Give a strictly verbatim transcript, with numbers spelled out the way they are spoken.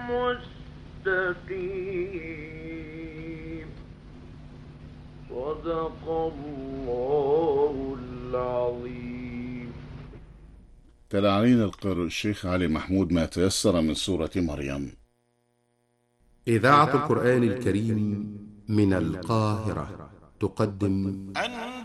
مستقيم. صدق الله العظيم. تلا علينا القارئ الشيخ علي محمود ما تيسر من سورة مريم. إذاعة القرآن الكريم من القاهرة تقدم